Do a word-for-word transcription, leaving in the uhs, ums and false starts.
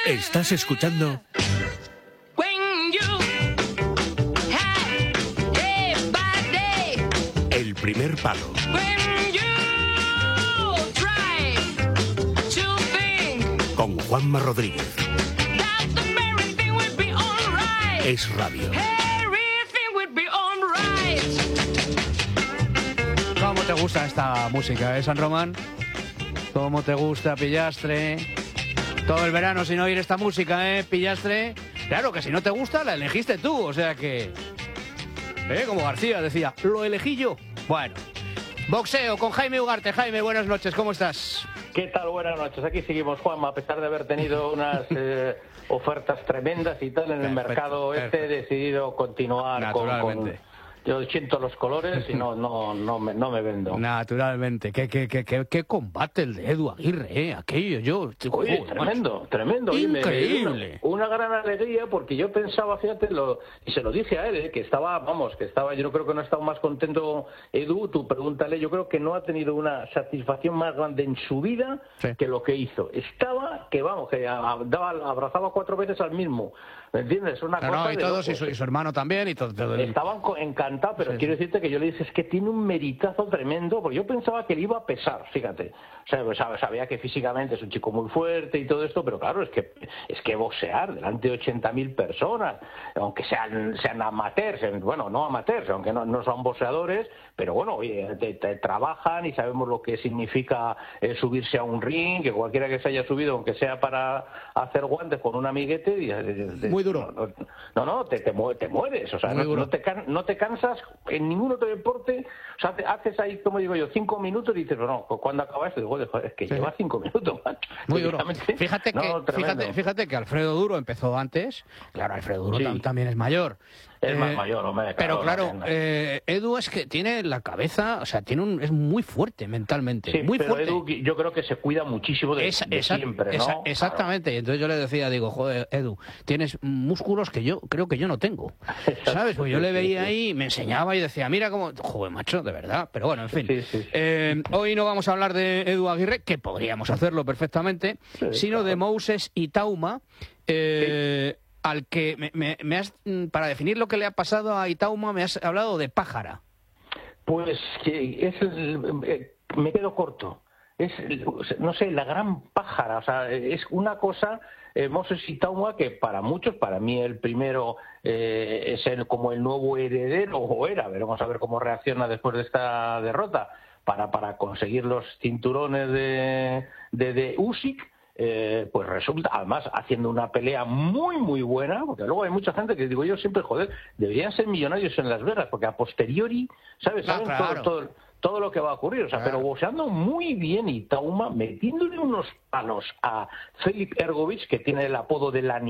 Estás escuchando El Primer Palo con Juanma Rodríguez. Es radio. ¿Cómo te gusta esta música, eh, San Román? ¿Cómo te gusta, Pillastre? Todo el verano sin oír esta música, ¿eh, Pillastre? Claro que si no te gusta, la elegiste tú, o sea que... ¿Eh? Como García decía, lo elegí yo. Bueno, boxeo con Jaime Ugarte. Jaime, buenas noches, ¿cómo estás? ¿Qué tal? Buenas noches. Aquí seguimos, Juanma, a pesar de haber tenido unas eh, ofertas tremendas y tal en el perfecto, mercado perfecto. este, he decidido continuar con... con... Yo siento los colores y no no no me, no me vendo. Naturalmente. ¿Qué, qué, qué, qué, qué combate el de Edu Aguirre, ¿eh? Aquello, yo... Oye, joder, tremendo, macho. tremendo. Increíble. Una, una gran alegría porque yo pensaba, fíjate, lo, y se lo dije a él, ¿eh? que estaba, vamos, que estaba, yo creo que no ha estado más contento Edu, tú pregúntale, yo creo que no ha tenido una satisfacción más grande en su vida sí. que lo que hizo. Estaba, que vamos, que daba, abrazaba cuatro veces al mismo. ¿Me entiendes? Una no, cosa no, y todos, y su, y su hermano también, y todo. todo el... Estaban encantados, pero sí, quiero decirte que yo le dije, es que tiene un meritazo tremendo, porque yo pensaba que le iba a pesar, fíjate. O sea, sabía que físicamente es un chico muy fuerte y todo esto, pero claro, es que es que boxear delante de ochenta mil personas, aunque sean sean amateurs, bueno, no amateurs, aunque no, no son boxeadores, pero bueno, oye, te, te trabajan y sabemos lo que significa eh, subirse a un ring, que cualquiera que se haya subido, aunque sea para hacer guantes con un amiguete... Y, de, muy duro. No, no, te, te, te mueres, o sea, no, no, te can, no te cansas en ningún otro deporte, o sea, te, haces ahí, como digo yo, cinco minutos y dices, bueno, ¿cuándo acaba esto? Y digo, joder, es que sí. lleva cinco minutos, macho. Muy duro. Fíjate que, no, fíjate, fíjate que Alfredo Duro empezó antes, claro, Alfredo Duro sí. también es mayor. Es eh, más mayor, hombre. Claro, pero claro, no, eh, Edu es que tiene la cabeza, o sea, tiene un, es muy fuerte mentalmente. Sí, muy pero fuerte. Edu, yo creo que se cuida muchísimo de, esa, de esa, siempre, esa, ¿no? Exactamente. Claro. Entonces yo le decía, digo, joder, Edu, tienes músculos que yo creo que yo no tengo. ¿Sabes? Pues yo le veía ahí, me enseñaba y decía, mira cómo... Joder, macho, de verdad. Pero bueno, en fin. Sí, sí, sí. Eh, hoy no vamos a hablar de Edu Aguirre, que podríamos hacerlo perfectamente, sí, sino claro. de Moses Itauma. Eh, sí. Al que me, me, me has, para definir lo que le ha pasado a Itauma, me has hablado de pájara. Pues que es el, me quedo corto. Es, no sé, la gran pájara. O sea, es una cosa, eh, Moses Itauma, que para muchos, para mí el primero eh, es el, como el nuevo heredero, o era, veremos a ver cómo reacciona después de esta derrota, para, para conseguir los cinturones de, de, de Usyk. Eh, pues resulta, además, haciendo una pelea muy, muy buena, porque luego hay mucha gente que digo yo siempre, joder, deberían ser millonarios en Las Vegas, porque a posteriori, ¿sabes? Saben no, claro. todo, todo, todo lo que va a ocurrir, o sea, claro. pero boxeando muy bien Itauma, metiéndole unos palos a Filip Hrgović, que tiene el apodo de la